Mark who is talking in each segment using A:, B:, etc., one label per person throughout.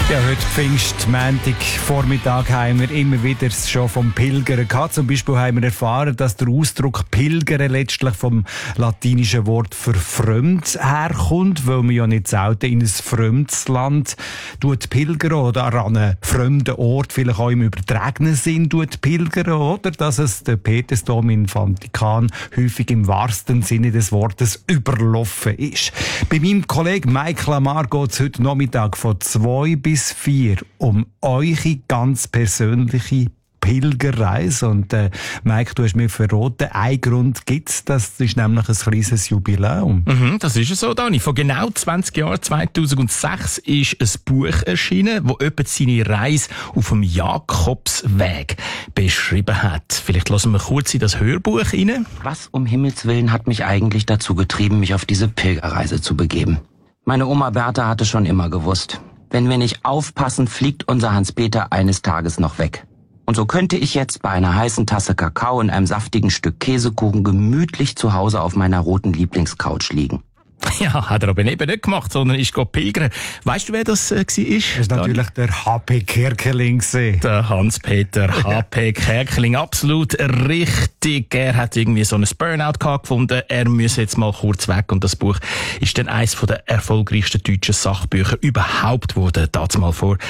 A: Ja, heute Pfingstmontag Vormittag haben wir immer wieder schon vom Pilgern gehabt. Zum Beispiel haben wir erfahren, dass der Ausdruck Pilgern letztlich vom latinischen Wort für fremd herkommt, weil man ja nicht selten in ein fremdes Land pilgern oder an einen fremden Ort, vielleicht auch im übertragenen Sinn pilgern, oder dass es der Petersdom im Vatikan häufig im wahrsten Sinne des Wortes überlaufen ist. Bei meinem Kollegen Mike Lamar geht es heute Nachmittag von 2 bis 4 um eure ganz persönliche Pilgerreise. Und Mike, du hast mir verraten, einen Grund gibt's, das ist nämlich ein kleines Jubiläum.
B: Das ist es so, Dani. Vor genau 20 Jahren, 2006, ist ein Buch erschienen, wo jemand seine Reise auf dem Jakobsweg beschrieben hat. Vielleicht lassen wir kurz in das Hörbuch rein.
C: Was um Himmels Willen hat mich eigentlich dazu getrieben, mich auf diese Pilgerreise zu begeben? Meine Oma Bertha hatte schon immer gewusst, wenn wir nicht aufpassen, fliegt unser Hans-Peter eines Tages noch weg. Und so könnte ich jetzt bei einer heißen Tasse Kakao und einem saftigen Stück Käsekuchen gemütlich zu Hause auf meiner roten Lieblingscouch liegen.
B: Ja, hat er aber eben nicht gemacht, sondern ist pilgern. Weißt du, wer das war?
A: Das ist natürlich der H.P. Kerkeling.
B: Der Hans-Peter H.P. Kerkeling, absolut richtig. Er hat irgendwie so ein Burnout gefunden. Er müsse jetzt mal kurz weg. Und das Buch ist dann eines der erfolgreichsten deutschen Sachbücher überhaupt geworden. Das mal vor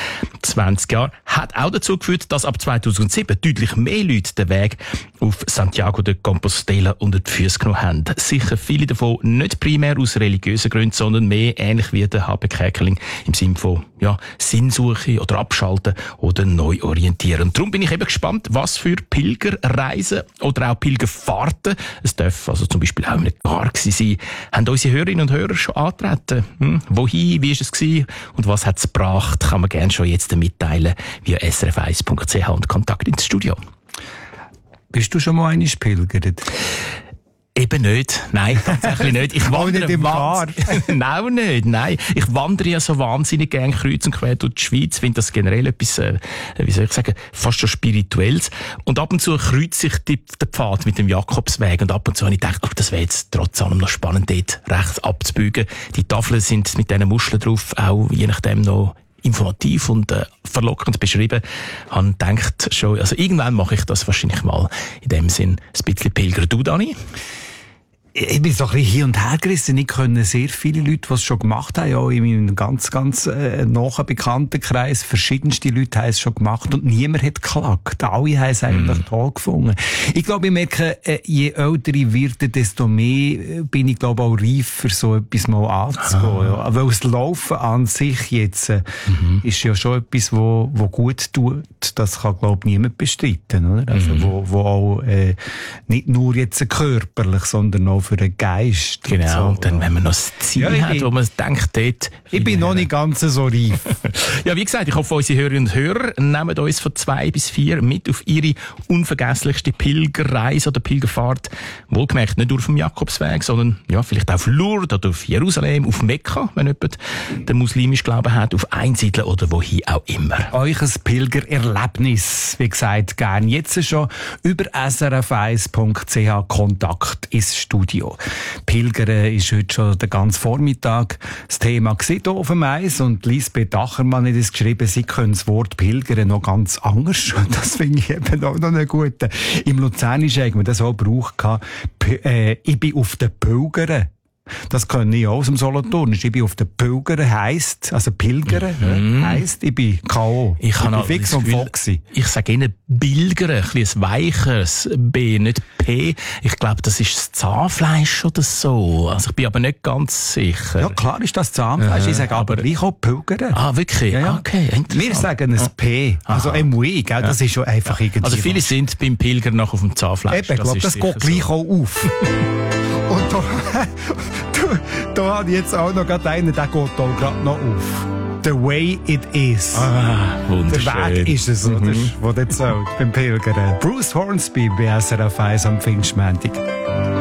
B: 20 Jahren. Hat auch dazu geführt, dass ab 2007 deutlich mehr Leute den Weg auf Santiago de Compostela unter die Füße genommen haben. Sicher viele davon nicht primär aus religiösen Gründen, sondern mehr ähnlich wie der H.P. Kerkeling im Sinne von Sinnsuche oder Abschalten oder neu orientieren. Darum bin ich eben gespannt, was für Pilgerreisen oder auch Pilgerfahrten, es darf also zum Beispiel auch nicht gar sein, haben unsere Hörerinnen und Hörer schon angetreten. Wohin, wie war es gewesen und was hat es gebracht, kann man gerne schon jetzt mitteilen via srf1.ch und Kontakt ins Studio.
A: Bist du schon mal einmal pilgert?
B: Eben nicht. Nein, tatsächlich nicht. Ich wandere
A: nicht im Bar.
B: Nein, nicht. Nein. Ich wandere ja so wahnsinnig gern kreuz und quer durch die Schweiz. Finde das generell etwas, wie soll ich sagen, fast schon Spirituelles. Und ab und zu kreuze ich den Pfad mit dem Jakobsweg. Und ab und zu habe ich gedacht, das wäre jetzt trotz allem noch spannend, dort rechts abzubügen. Die Tafeln sind mit diesen Muscheln drauf, auch je nachdem noch informativ und verlockend beschrieben. Habe gedacht schon, also irgendwann mache ich das wahrscheinlich mal in dem Sinn ein bisschen pilgern. Du, Dani?
A: Ich bin so ein bisschen hin und her gerissen. Ich kenne sehr viele Leute, die es schon gemacht haben, auch in meinem ganz nahen Bekanntenkreis. Verschiedenste Leute haben es schon gemacht und niemand hat geklagt. Alle haben es eigentlich toll gefunden. Ich glaube, ich merke, je älter ich werde, desto mehr bin ich, glaube auch reifer, so etwas mal anzugehen. Ja. Weil das Laufen an sich jetzt ist ja schon etwas, wo gut tut. Das kann, glaube ich, niemand bestreiten, oder? Also, wo auch nicht nur jetzt körperlich, sondern auch für den Geist.
B: Genau,
A: und, so.
B: Und dann, wenn man noch das Ziel hat, wo man denkt, dort...
A: Ich bin noch nicht ganz so reif.
B: Ja, wie gesagt, ich hoffe, unsere Hörerinnen und Hörer nehmen uns von 2 bis 4 mit auf ihre unvergesslichste Pilgerreise oder Pilgerfahrt. Wohlgemerkt, nicht nur auf dem Jakobsweg, sondern vielleicht auch auf Lourdes oder auf Jerusalem, auf Mekka, wenn jemand den muslimischen Glauben hat, auf Einsiedeln oder wohin auch immer.
A: Euch ein Pilgererlebnis, wie gesagt, gern jetzt schon über srf1.ch Kontakt ins Studio. Pilgern ist heute schon den ganzen Vormittag das Thema hier auf dem Eis und Lisbeth Achermann hat es geschrieben, sie können das Wort Pilgern noch ganz anders. Das finde ich eben auch noch einen guten. Im Luzernischen haben wir das auch gebraucht. Ich bin auf den Pilgern. Das kenne ich auch aus dem Solothurn. Ich bin auf den Pilgern heisst, also Pilgern heisst, ich bin K.O. Ich bin fix und foxy.
B: Ich sage Ihnen Bilgern, ein bisschen weicheres B, nicht P. Ich glaube, das ist das Zahnfleisch oder so. Also ich bin aber nicht ganz sicher.
A: Ja, klar ist das Zahnfleisch. Ich sage aber gleich auch Pilgern.
B: Ah, wirklich?
A: Ja.
B: Okay, interessant.
A: Wir sagen ein P. Also MW, gell? Das ist schon einfach irgendwie...
B: Also viele sind beim Pilgern noch auf dem Zahnfleisch.
A: Eben, ich glaube, das geht gleich auch auf. Und da habe ich jetzt auch noch gerade einen, der geht auch gerade noch auf. The way it is.
B: Wunderschön.
A: Der Weg ist es, oder? Wo der zählt beim Pilgern. Bruce Hornsby bei SRF 1 am Pfingstmontag.